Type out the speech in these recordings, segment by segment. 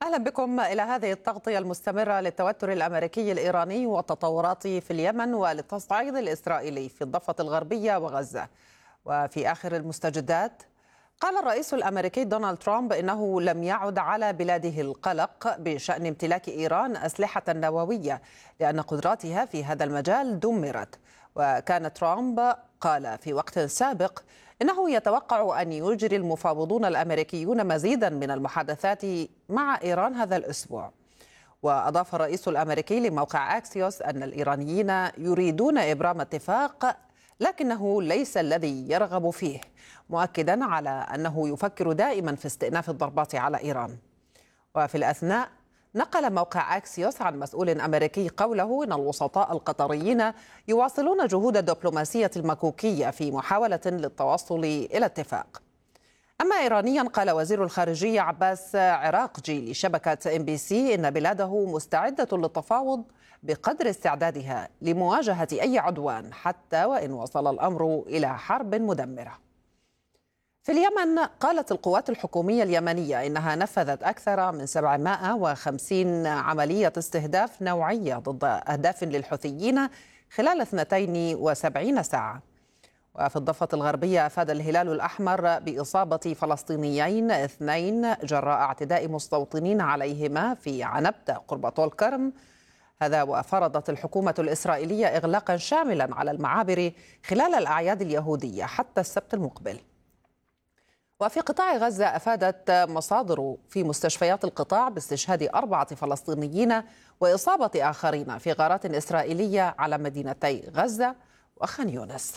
أهلا بكم إلى هذه التغطية المستمرة للتوتر الأمريكي الإيراني والتطورات في اليمن وللتصعيد الإسرائيلي في الضفة الغربية وغزة. وفي آخر المستجدات، قال الرئيس الأمريكي دونالد ترامب إنه لم يعد على بلاده القلق بشأن امتلاك إيران أسلحة نووية لأن قدراتها في هذا المجال دمرت. وكان ترامب قال في وقت سابق إنه يتوقع أن يجري المفاوضون الأمريكيون مزيدا من المحادثات مع إيران هذا الأسبوع. وأضاف الرئيس الأمريكي لموقع أكسيوس أن الإيرانيين يريدون إبرام اتفاق لكنه ليس الذي يرغب فيه، مؤكدا على أنه يفكر دائما في استئناف الضربات على إيران. وفي الأثناء، نقل موقع أكسيوس عن مسؤول أمريكي قوله إن الوسطاء القطريين يواصلون جهود الدبلوماسية المكوكية في محاولة للتوصل إلى اتفاق. أما إيرانيا، قال وزير الخارجية عباس عراقجي لشبكة MBC إن بلاده مستعدة للتفاوض بقدر استعدادها لمواجهة أي عدوان حتى وإن وصل الأمر إلى حرب مدمرة. في اليمن، قالت القوات الحكومية اليمنية إنها نفذت أكثر من 750 عملية استهداف نوعية ضد أهداف للحوثيين خلال 72 ساعة. وفي الضفة الغربية، أفاد الهلال الأحمر بإصابة فلسطينيين 2 جراء اعتداء مستوطنين عليهما في عنبتة قرب طول كرم. هذا وفرضت الحكومة الإسرائيلية إغلاقا شاملا على المعابر خلال الأعياد اليهودية حتى السبت المقبل. وفي قطاع غزة، أفادت مصادر في مستشفيات القطاع باستشهاد 4 فلسطينيين وإصابة آخرين في غارات إسرائيلية على مدينتي غزة وخان يونس.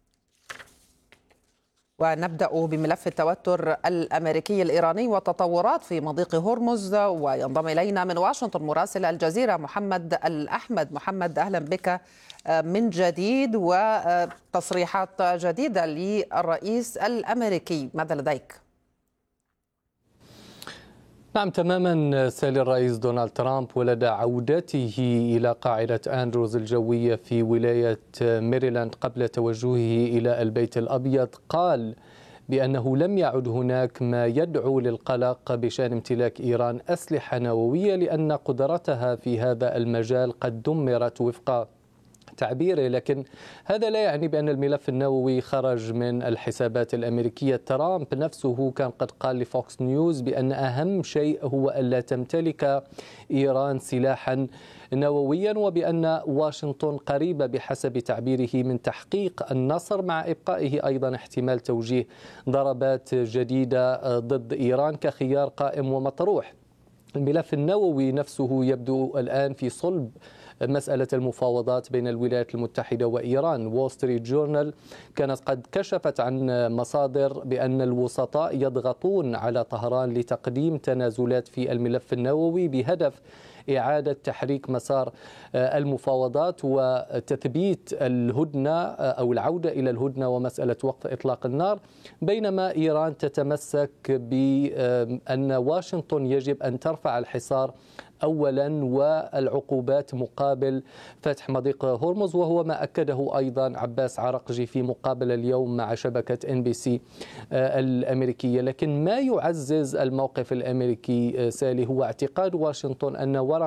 ونبدأ بملف التوتر الأمريكي الإيراني والتطورات في مضيق هرمز، وينضم إلينا من واشنطن مراسل الجزيرة محمد الأحمد. محمد، أهلا بك من جديد، وتصريحات جديدة للرئيس الأمريكي، ماذا لديك؟ نعم تماما سالي. الرئيس دونالد ترامب ولدى عودته إلى قاعدة أندروز الجوية في ولاية ميريلاند قبل توجهه إلى البيت الأبيض قال بأنه لم يعد هناك ما يدعو للقلق بشأن امتلاك إيران أسلحة نووية لأن قدرتها في هذا المجال قد دمرت وفق تعبيره، لكن هذا لا يعني بأن الملف النووي خرج من الحسابات الأمريكية. ترامب نفسه كان قد قال لفوكس نيوز بأن أهم شيء هو ألا تمتلك إيران سلاحا نوويا، وبأن واشنطن قريبة بحسب تعبيره من تحقيق النصر، مع إبقائه أيضا احتمال توجيه ضربات جديدة ضد إيران كخيار قائم ومطروح. الملف النووي نفسه يبدو الآن في صلب مسألة المفاوضات بين الولايات المتحدة وإيران. وول ستريت جورنال كانت قد كشفت عن مصادر بأن الوسطاء يضغطون على طهران لتقديم تنازلات في الملف النووي بهدف إعادة تحريك مسار المفاوضات وتثبيت الهدنة أو العودة إلى الهدنة ومسألة وقف إطلاق النار، بينما إيران تتمسك بأن واشنطن يجب أن ترفع الحصار أولا والعقوبات مقابل فتح مضيق هرمز، وهو ما أكده أيضا عباس عراقجي في مقابلة اليوم مع شبكة NBC الأمريكية. لكن ما يعزز الموقف الأمريكي سالي هو اعتقاد واشنطن أن ورقة